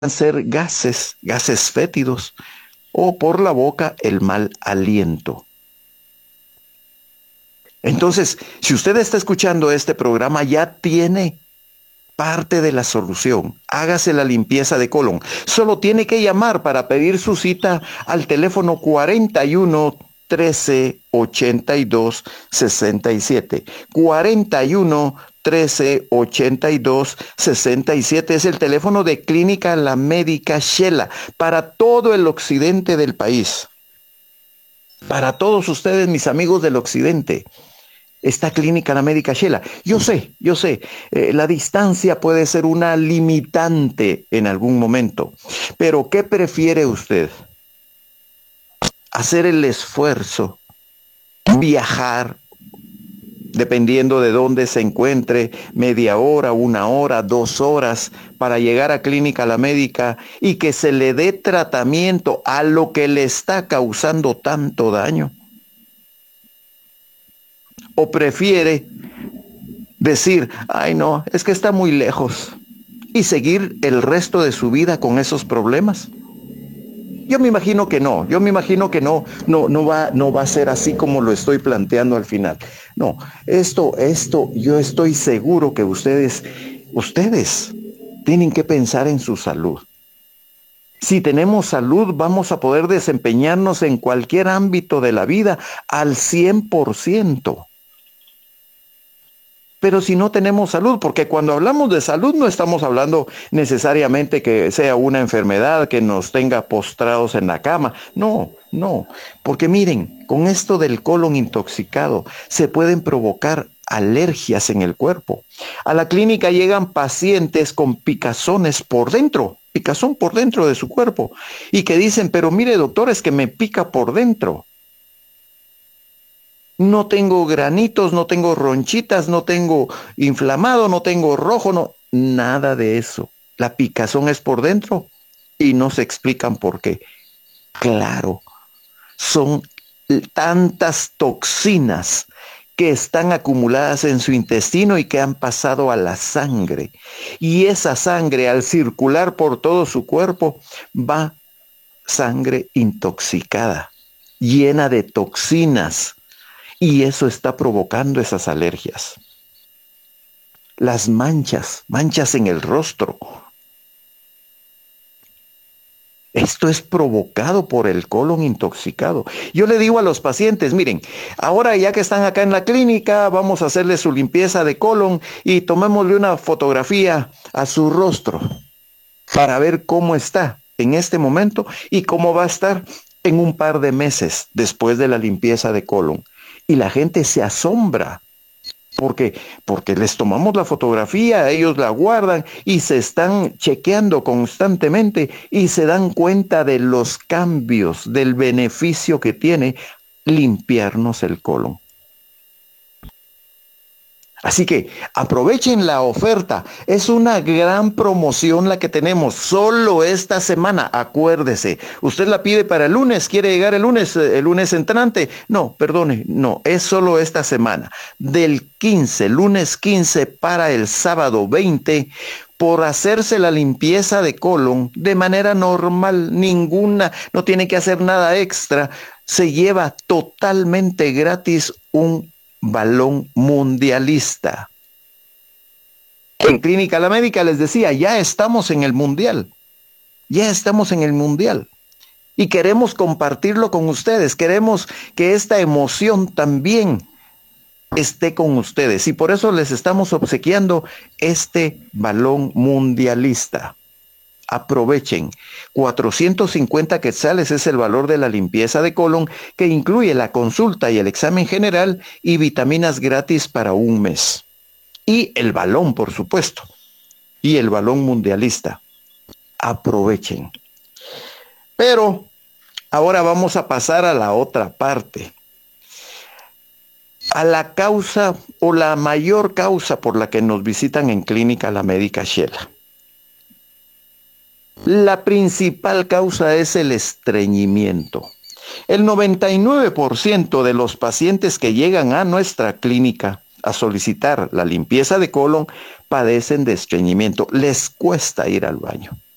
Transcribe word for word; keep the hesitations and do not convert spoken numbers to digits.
ser gases, gases fétidos, o por la boca el mal aliento. Entonces, si usted está escuchando este programa, ya tiene parte de la solución. Hágase la limpieza de colon. Solo tiene que llamar para pedir su cita al teléfono cuarenta y uno, trece, ochenta y dos, sesenta y siete. cuarenta y uno, trece, ochenta y dos, sesenta y siete es el teléfono de Clínica La Médica Shela para todo el occidente del país. Para todos ustedes, mis amigos del occidente, esta Clínica La Médica Shela. Yo sé, yo sé, eh, la distancia puede ser una limitante en algún momento, pero ¿qué prefiere usted? Hacer el esfuerzo, viajar, dependiendo de dónde se encuentre, media hora, una hora, dos horas, para llegar a Clínica La Médica y que se le dé tratamiento a lo que le está causando tanto daño. ¿O prefiere decir, ay no, es que está muy lejos, y seguir el resto de su vida con esos problemas? Yo me imagino que no, yo me imagino que no, no, no va, no va a ser así como lo estoy planteando al final. No, esto, esto, yo estoy seguro que ustedes, ustedes tienen que pensar en su salud. Si tenemos salud, vamos a poder desempeñarnos en cualquier ámbito de la vida al cien por ciento. Pero si no tenemos salud, porque cuando hablamos de salud no estamos hablando necesariamente que sea una enfermedad que nos tenga postrados en la cama. No, no, porque miren, con esto del colon intoxicado se pueden provocar alergias en el cuerpo. A la clínica llegan pacientes con picazones por dentro, picazón por dentro de su cuerpo, y que dicen, pero mire doctor, es que me pica por dentro. No tengo granitos, no tengo ronchitas, no tengo inflamado, no tengo rojo, no, nada de eso. La picazón es por dentro y no se explican por qué. Claro, son tantas toxinas que están acumuladas en su intestino y que han pasado a la sangre. Y esa sangre, al circular por todo su cuerpo, va sangre intoxicada, llena de toxinas. Y eso está provocando esas alergias. Las manchas, manchas en el rostro. Esto es provocado por el colon intoxicado. Yo le digo a los pacientes, miren, ahora ya que están acá en la clínica, vamos a hacerle su limpieza de colon y tomémosle una fotografía a su rostro para ver cómo está en este momento y cómo va a estar en un par de meses después de la limpieza de colon. Y la gente se asombra, porque, porque les tomamos la fotografía, ellos la guardan y se están chequeando constantemente y se dan cuenta de los cambios, del beneficio que tiene limpiarnos el colon. Así que aprovechen la oferta, es una gran promoción la que tenemos, solo esta semana, acuérdese, usted la pide para el lunes, quiere llegar el lunes, el lunes entrante, no, perdone, no, es solo esta semana, del quince, lunes quince para el sábado veinte, por hacerse la limpieza de colon de manera normal, ninguna, no tiene que hacer nada extra, se lleva totalmente gratis un balón mundialista. En Clínica La Médica les decía, ya estamos en el mundial, ya estamos en el mundial y queremos compartirlo con ustedes, queremos que esta emoción también esté con ustedes y por eso les estamos obsequiando este balón mundialista. Aprovechen, cuatrocientos cincuenta quetzales es el valor de la limpieza de colon que incluye la consulta y el examen general y vitaminas gratis para un mes. Y el balón, por supuesto, y el balón mundialista. Aprovechen. Pero ahora vamos a pasar a la otra parte. A la causa o la mayor causa por la que nos visitan en Clínica La Médica Shela. La principal causa es el estreñimiento. El noventa y nueve por ciento de los pacientes que llegan a nuestra clínica a solicitar la limpieza de colon padecen de estreñimiento. Les cuesta ir al baño.